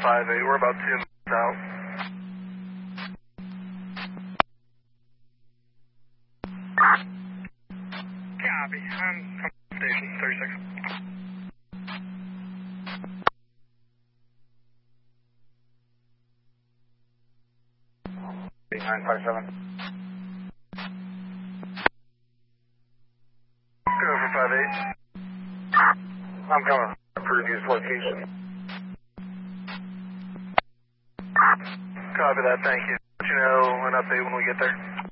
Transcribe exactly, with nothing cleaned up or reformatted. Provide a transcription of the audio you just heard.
five eight, we're about two minutes out. Copy, I'm coming to station, thirty-six. eight nine five seven. Go for five eight. I'm coming from previous location. Copy that, thank you. Let you know an update when we get there.